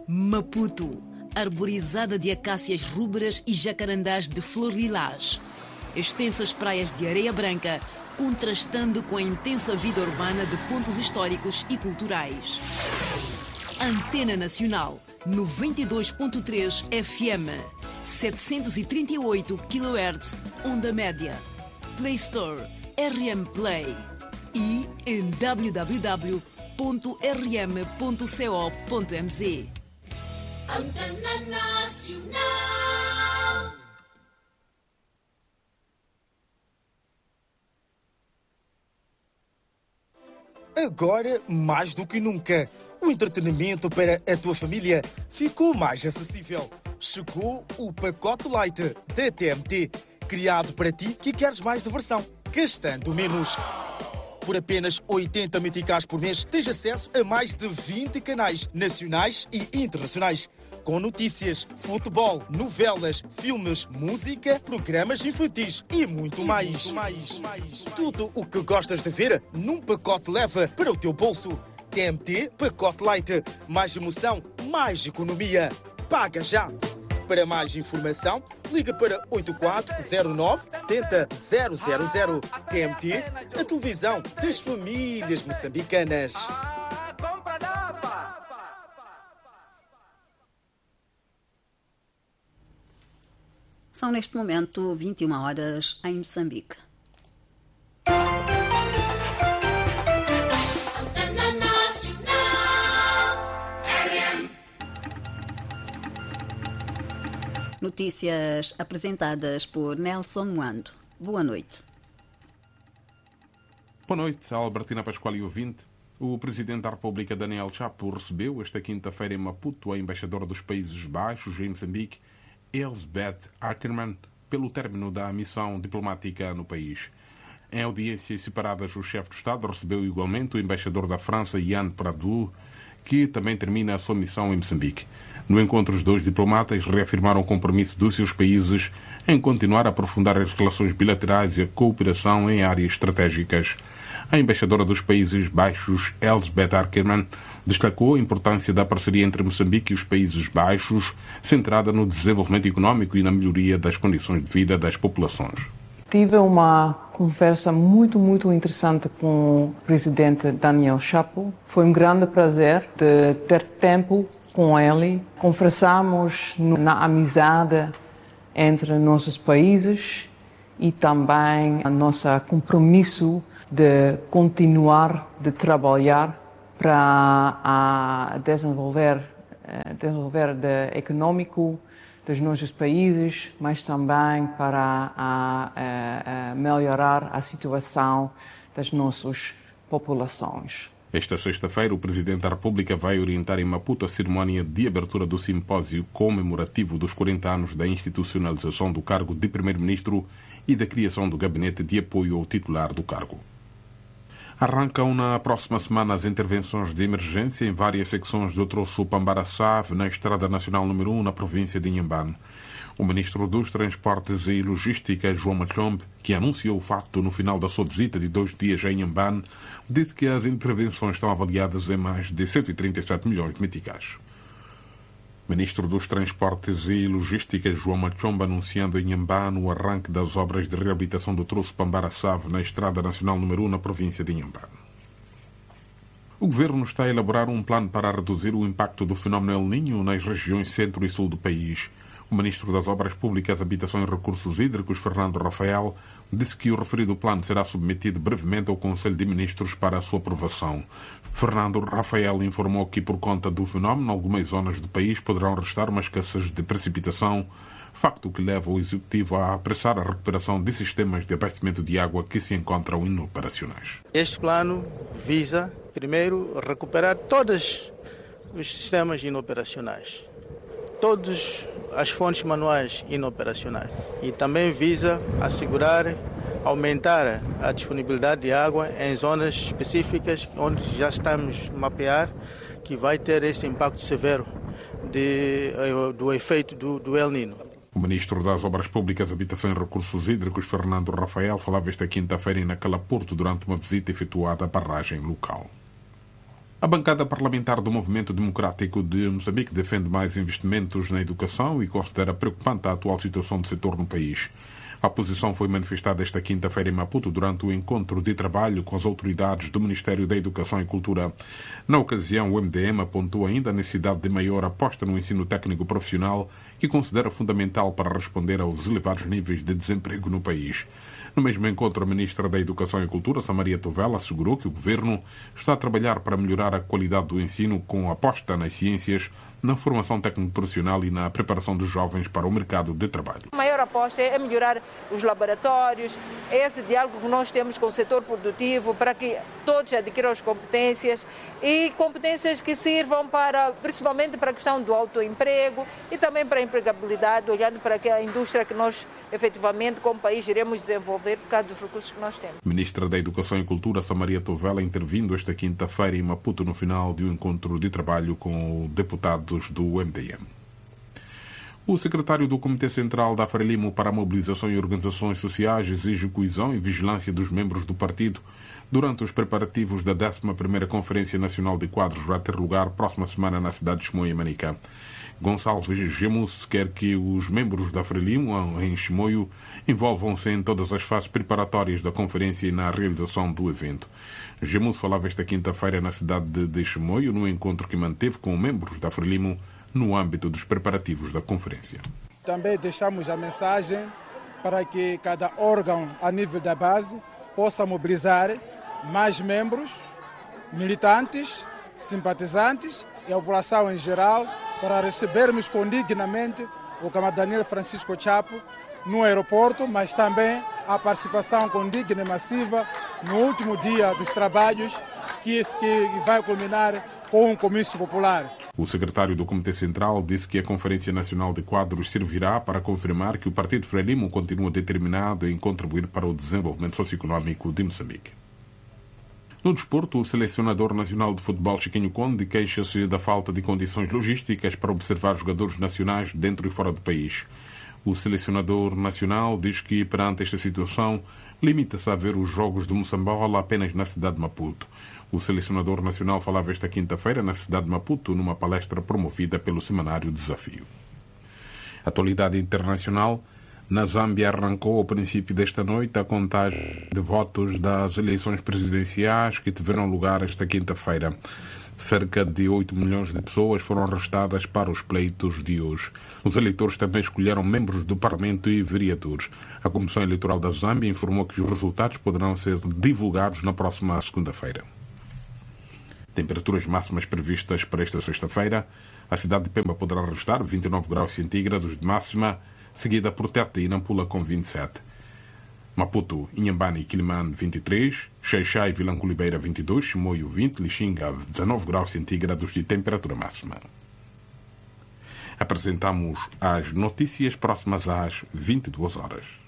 Maputo, arborizada de acácias rúberas e jacarandás de flor lilás. Extensas praias de areia branca, contrastando com a intensa vida urbana de pontos históricos e culturais. Antena Nacional, 92.3 FM, 738 kHz, onda média. Play Store, RM Play. E em www.rm.co.mz. Antena Nacional. Agora, mais do que nunca, o entretenimento para a tua família ficou mais acessível. Chegou o pacote Light da TMT, criado para ti que queres mais diversão, gastando menos. Por apenas 80 meticais por mês, tens acesso a mais de 20 canais nacionais e internacionais, com notícias, futebol, novelas, filmes, música, programas infantis e muito mais. Tudo o que gostas de ver num pacote leva para o teu bolso. TMT Pacote Light. Mais emoção, mais economia. Paga já! Para mais informação, liga para 8409 70 000. TMT, a televisão das famílias moçambicanas. São neste momento 21 horas em Moçambique. Notícias apresentadas por Nelson Muando. Boa noite. Boa noite, Albertina Pascoal e ouvinte. O Presidente da República, Daniel Chapo, recebeu esta quinta-feira em Maputo a embaixadora dos Países Baixos em Moçambique, Elsbeth Ackermann, pelo término da missão diplomática no país. Em audiências separadas, o chefe de Estado recebeu igualmente o embaixador da França, Yann Pradou, que também termina a sua missão em Moçambique. No encontro, os dois diplomatas reafirmaram o compromisso dos seus países em continuar a aprofundar as relações bilaterais e a cooperação em áreas estratégicas. A embaixadora dos Países Baixos, Elsbeth Ackermann, destacou a importância da parceria entre Moçambique e os Países Baixos, centrada no desenvolvimento econômico e na melhoria das condições de vida das populações. Tive uma conversa muito interessante com o presidente Daniel Chapo. Foi um grande prazer de ter tempo com ele. Conversamos na amizade entre nossos países e também o nosso compromisso de continuar de trabalhar para desenvolver o econômico dos nossos países, mas também para melhorar a situação das nossas populações. Esta sexta-feira, o Presidente da República vai orientar em Maputo a cerimónia de abertura do simpósio comemorativo dos 40 anos da institucionalização do cargo de Primeiro-Ministro e da criação do gabinete de apoio ao titular do cargo. Arrancam na próxima semana as intervenções de emergência em várias secções do troço Pambara-Save, na Estrada Nacional número 1, na província de Inhambane. O Ministro dos Transportes e Logística, João Machombe, que anunciou o fato no final da sua visita de 2 dias a Inhambane, disse que as intervenções estão avaliadas em mais de 137 milhões de meticais. Ministro dos Transportes e Logística, João Machombe, anunciando em Inhambane o arranque das obras de reabilitação do troço Pambara-Save na Estrada Nacional número 1, na província de Inhambane. O Governo está a elaborar um plano para reduzir o impacto do fenómeno El Niño nas regiões centro e sul do país. O Ministro das Obras Públicas, Habitação e Recursos Hídricos, Fernando Rafael, disse que o referido plano será submetido brevemente ao Conselho de Ministros para a sua aprovação. Fernando Rafael informou que, por conta do fenómeno, algumas zonas do país poderão restar uma escassez de precipitação, facto que leva o Executivo a apressar a recuperação de sistemas de abastecimento de água que se encontram inoperacionais. Este plano visa, primeiro, recuperar todos os sistemas inoperacionais, todas as fontes manuais inoperacionais, e também visa assegurar, aumentar a disponibilidade de água em zonas específicas onde já estamos a mapear que vai ter esse impacto severo do efeito do El Niño. O Ministro das Obras Públicas, Habitação e Recursos Hídricos, Fernando Rafael, falava esta quinta-feira em Nacala Porto durante uma visita efetuada à barragem local. A bancada parlamentar do Movimento Democrático de Moçambique defende mais investimentos na educação e considera preocupante a atual situação do setor no país. A posição foi manifestada esta quinta-feira em Maputo durante o encontro de trabalho com as autoridades do Ministério da Educação e Cultura. Na ocasião, o MDM apontou ainda a necessidade de maior aposta no ensino técnico profissional, que considera fundamental para responder aos elevados níveis de desemprego no país. No mesmo encontro, a Ministra da Educação e Cultura, Samaria Tovela, assegurou que o Governo está a trabalhar para melhorar a qualidade do ensino com aposta nas ciências, na formação técnico-profissional e na preparação dos jovens para o mercado de trabalho. A maior aposta é melhorar os laboratórios, esse diálogo que nós temos com o setor produtivo para que todos adquiram as competências e competências que sirvam principalmente para a questão do autoemprego e também para a empregabilidade, olhando para a indústria que nós efetivamente como país iremos desenvolver por causa dos recursos que nós temos. Ministra da Educação e Cultura, Samaria Tovela, intervindo esta quinta-feira em Maputo no final de um encontro de trabalho com deputados do MDM. O secretário do Comitê Central da Frelimo para a Mobilização e Organizações Sociais exige coesão e vigilância dos membros do partido durante os preparativos da 11ª Conferência Nacional de Quadros, vai ter lugar próxima semana na cidade de Chimoio, em Manica. Gonçalves Gemus quer que os membros da Frelimo em Chimoio envolvam-se em todas as fases preparatórias da conferência e na realização do evento. Gemus falava esta quinta-feira na cidade de Chimoio, no encontro que manteve com membros da Frelimo no âmbito dos preparativos da conferência. Também deixamos a mensagem para que cada órgão a nível da base possa mobilizar mais membros, militantes, simpatizantes e a população em geral para recebermos dignamente o camarada Daniel Francisco Chapo no aeroporto, mas também a participação condigna e massiva no último dia dos trabalhos que vai culminar com um comício popular. O secretário do Comitê Central disse que a Conferência Nacional de Quadros servirá para confirmar que o Partido Frelimo continua determinado em contribuir para o desenvolvimento socioeconómico de Moçambique. No desporto, o selecionador nacional de futebol Chiquinho Conde queixa-se da falta de condições logísticas para observar jogadores nacionais dentro e fora do país. O selecionador nacional diz que, perante esta situação, limita-se a ver os jogos de Moçambola apenas na cidade de Maputo. O selecionador nacional falava esta quinta-feira na cidade de Maputo, numa palestra promovida pelo semanário Desafio. Atualidade internacional. Na Zâmbia arrancou ao princípio desta noite a contagem de votos das eleições presidenciais que tiveram lugar esta quinta-feira. Cerca de 8 milhões de pessoas foram arrestadas para os pleitos de hoje. Os eleitores também escolheram membros do Parlamento e vereadores. A Comissão Eleitoral da Zâmbia informou que os resultados poderão ser divulgados na próxima segunda-feira. Temperaturas máximas previstas para esta sexta-feira. A cidade de Pemba poderá registrar 29 graus centígrados de máxima, seguida por Tete e Nampula com 27. Maputo, Inhambane e Quilimane 23, Xaixai e Vilanculibeira 22, Chimoio 20, Lixinga 19 graus centígrados de temperatura máxima. Apresentamos as notícias próximas às 22 horas.